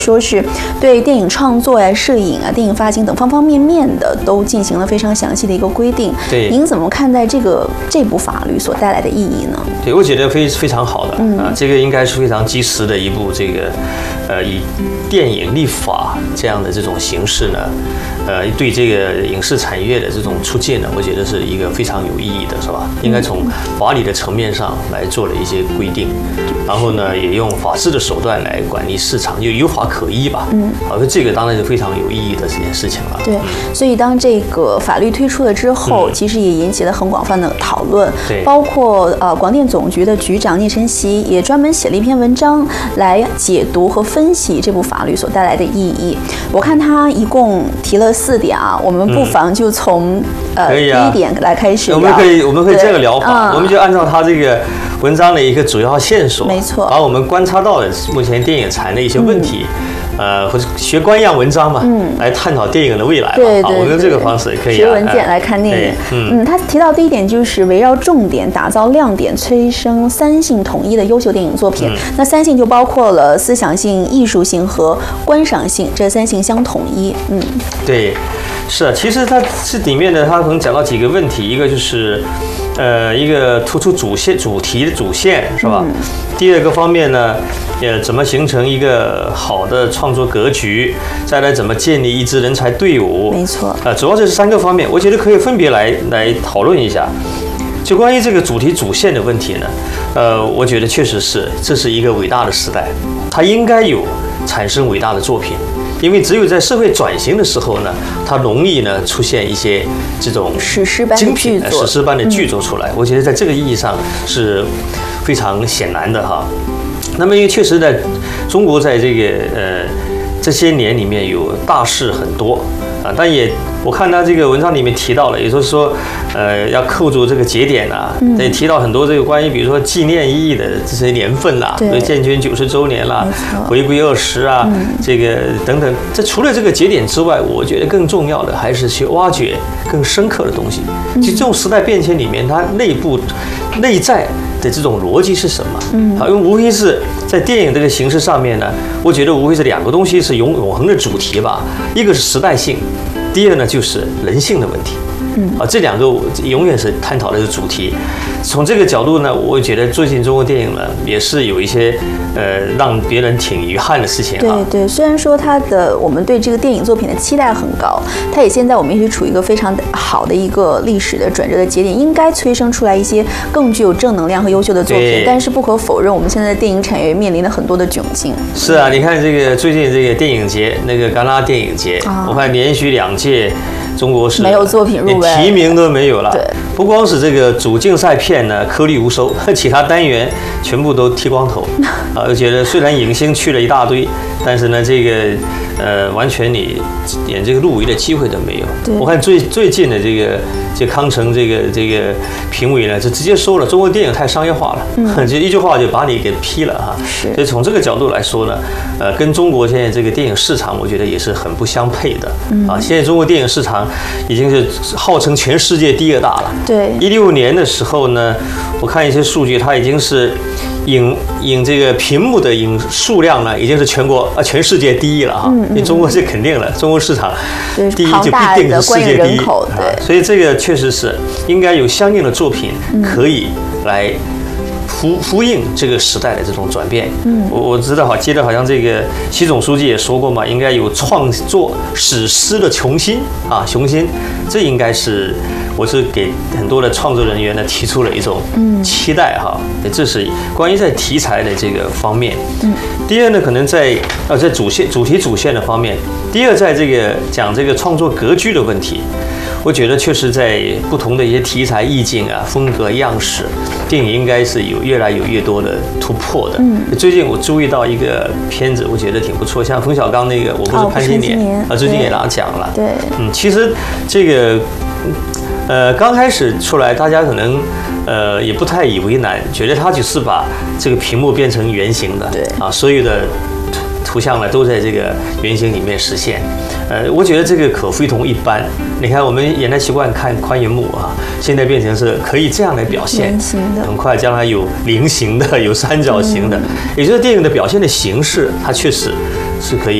说是对电影创作呀、摄影啊、电影发行等方方面面的都进行了非常详细的一个规定。 对， 您怎么看待这部法律所带来的意义呢？ 对，我觉得非常好的，这个应该是非常及时的一部这个以电影立法这样的这种形式呢，对这个影视产业的这种促进呢，我觉得是一个非常有意义的，是吧？应该从法理的层面上来做了一些规定，然后呢，也用法治的手段来管理市场，就有法可依吧。这个当然是非常有意义的这件事情了。 对，所以当这个法律推出了之后，其实也引起了很广泛的讨论。 对， 包括广电总局的局长聂晨曦也专门写了一篇文章来解读和分析这部法律所带来的意义。我看他一共提了4点啊，我们不妨就从第一点来开始聊。 我们可以这个聊法，我们就按照他这个文章的一个主要线索， 没错， 把我们观察到的目前电影产的一些问题。或者学官样文章嘛，来探讨电影的未来吧。 对， 我用这个方式也可以。 学文件来看电影。他提到第一点就是围绕重点打造亮点，催生3性统一的优秀电影作品。那3性就包括了思想性、艺术性和观赏性，这3性相统一。 对，是啊，其实它这里面呢，它可能讲到几个问题，一个就是一个突出主题的主线是吧？第二个方面呢，怎么形成一个好的创作格局？再来怎么建立一支人才队伍？ 没错。 主要这是3个方面，我觉得可以分别来讨论一下。就关于这个主题主线的问题呢，我觉得确实这是一个伟大的时代，它应该有产生伟大的作品。因为只有在社会转型的时候呢，它容易呢出现一些这种精品史诗般的剧作出来。我觉得在这个意义上是非常显然的哈。那么因为确实在中国在这个这些年里面有大事很多啊，但也我看他这个文章里面提到了，也就是说要扣住这个节点啊，也提到很多这个关于比如说纪念意义的这些年份啦，比如建军90周年啦，回归20啊，这个等等。这除了这个节点之外，我觉得更重要的还是去挖掘更深刻的东西。其实这种时代变迁里面，它内在的这种逻辑是什么？因为无非是在电影这个形式上面呢，我觉得无非是2个东西是永恒的主题吧，一个是时代性，第二呢就是人性的问题。这2个永远是探讨的主题。从这个角度呢，我觉得最近中国电影呢也是有一些让别人挺遗憾的事情。 对，虽然说我们对这个电影作品的期待很高，它也现在我们也是处于一个非常好的一个历史的转折的节点，应该催生出来一些更具有正能量和优秀的作品。但是不可否认，我们现在的电影产业面临了很多的窘境。 是啊，你看这个最近这个电影节，那个戛纳电影节，我看连续2届。中国是没有作品入围， 连提名都没有了。 对， 不光是这个主竞赛片呢颗粒无收，其他单元全部都剃光头。我觉得虽然影星去了一大堆，但是呢，这个完全你连这个入围的机会都没有。我看最近的这康城这个评委呢，就直接说了，中国电影太商业化了，就一句话就把你给批了哈。所以从这个角度来说呢，跟中国现在这个电影市场，我觉得也是很不相配的。现在中国电影市场已经是号称全世界第2大了。 对 ，16年的时候呢，我看一些数据，它已经是影这个屏幕的影数量呢，已经是全世界第1了哈。因为中国是肯定了，中国市场第1就必定是世界第1。所以这个确实是应该有相应的作品可以来呼应这个时代的这种转变。我记得好像这个习总书记也说过嘛，应该有创作史诗的雄心。这应该是我是给很多的创作人员呢提出了一种期待哈。这是关于在题材的这个方面。第二呢，可能在主题主线的方面。第二，在这个讲这个创作格局的问题。我觉得确实在不同的一些题材意境啊、风格样式，电影应该是有越来越多的突破的。最近我注意到一个片子，我觉得挺不错，像冯小刚那个《我不是潘金莲》最近也拿奖了。 对， 其实这个刚开始出来，大家可能也不太以为难，觉得他只是把这个屏幕变成圆形的， 对所有的图像呢都在这个圆形里面实现。我觉得这个可非同一般。你看，我们原来习惯看宽银幕啊，现在变成是可以这样来表现，很快将来有菱形的，有三角形的，也就是电影的表现的形式，它确实是可以